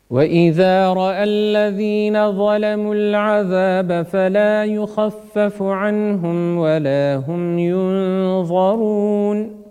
وإذا رأى الذين ظلموا العذاب فلا يخفف عنهم ولا هم ينظرون